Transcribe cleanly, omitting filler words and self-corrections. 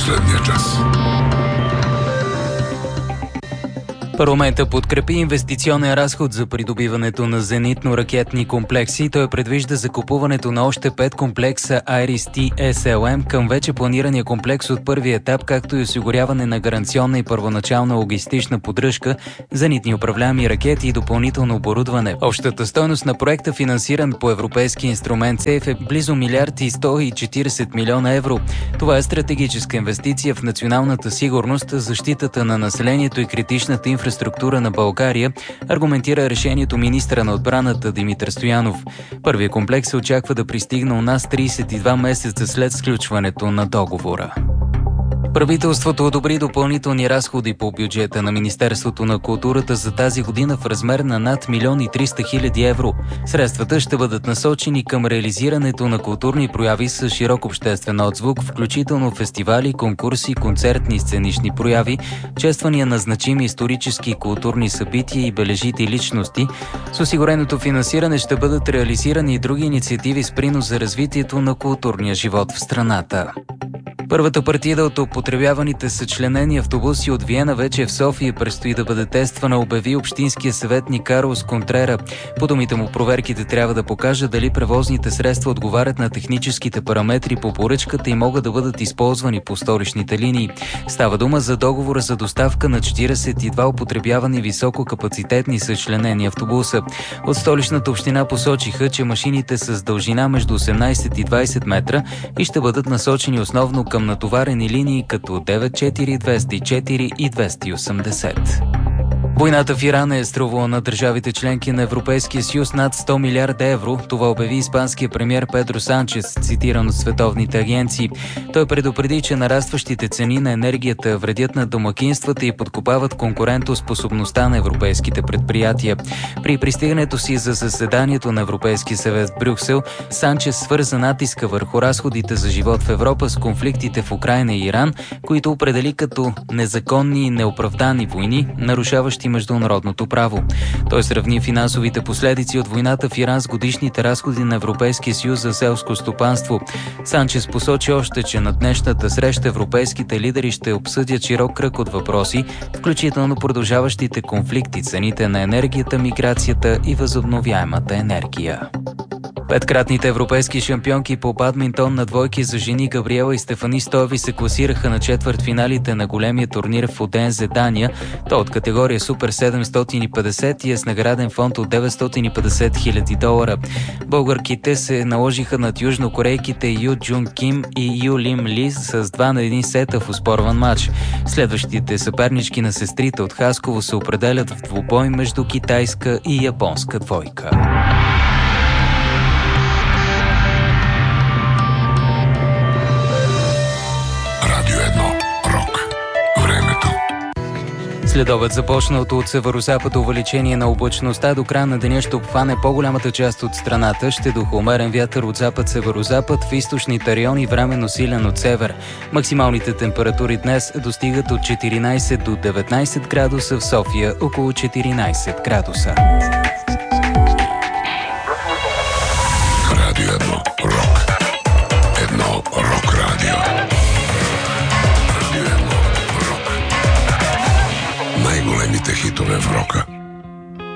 последния час. Парламента подкрепи инвестиционен разход за придобиването на зенитно-ракетни комплекси. Той предвижда закупуването на още 5 комплекса IRIS-T SLM към вече планирания комплекс от първи етап, както и осигуряване на гаранционна и първоначална логистична поддръжка, зенитни управляеми ракети и допълнително оборудване. Общата стойност на проекта, финансиран по европейски инструмент СЕФ, е близо 1,140 милиона евро. Това е стратегическа инвестиция в националната сигурност, защитата на населението и критичната инфраструктура на България, аргументира решението министъра на отбраната Димитър Стоянов. Първият комплекс се очаква да пристигне у нас 32 месеца след сключването на договора. Правителството одобри допълнителни разходи по бюджета на Министерството на културата за тази година в размер на над 1 300 000 евро. Средствата ще бъдат насочени към реализирането на културни прояви с широк обществен отзвук, включително фестивали, конкурси, концертни и сценични прояви, чествания на значими исторически и културни събития и бележити личности. С осигуреното финансиране ще бъдат реализирани и други инициативи с принос за развитието на културния живот в страната. Първата партида от употребяваните съчленени автобуси от Виена вече е в София и предстои да бъде тествана, обяви общинския съветник Карлос Контрера. По думите му, проверките трябва да покажат дали превозните средства отговарят на техническите параметри по поръчката и могат да бъдат използвани по столичните линии. Става дума за договора за доставка на 42 употребявани висококапацитетни съчленени автобуса. От столичната община посочиха, че машините са с дължина между 18 и 20 метра и ще бъдат насочени основно към натоварени линии като 94, 204 и 280. Войната в Иран е струвала на държавите членки на Европейския съюз над 100 милиарда евро. Това обяви испанския премиер Педро Санчес, цитиран от световните агенции. Той предупреди, че нарастващите цени на енергията вредят на домакинствата и подкопават конкурентоспособността на европейските предприятия. При пристигането си за заседанието на Европейския съвет в Брюксел, Санчес свърза натиска върху разходите за живот в Европа с конфликтите в Украйна и Иран, които определи като незаконни и неоправдани войни, нарушаващи международното право. Той сравни финансовите последици от войната в Иран с годишните разходи на Европейския съюз за селско стопанство. Санчес посочи още, че на днешната среща европейските лидери ще обсъдят широк кръг от въпроси, включително продължаващите конфликти, цените на енергията, миграцията и възобновяемата енергия. Петкратните европейски шампионки по бадминтон на двойки за жени Габриела и Стефани Стоеви се класираха на четвъртфиналите на големия турнир в Одензе, Дания. То от категория Супер 750 и е с награден фонд от $950 000. Българките се наложиха над южнокорейките Ю Джун Ким и Ю Лим Ли с 2-1 сета в оспорван матч. Следващите съпернички на сестрите от Хасково се определят в двубой между китайска и японска двойка. Следобед започналото от северозапад увеличение на облачността до края на деня ще обхване по-голямата част от страната. Ще духа умерен вятър от запад-северозапад, в източните райони временно силен от север. Максималните температури днес достигат от 14 до 19 градуса, в София около 14 градуса.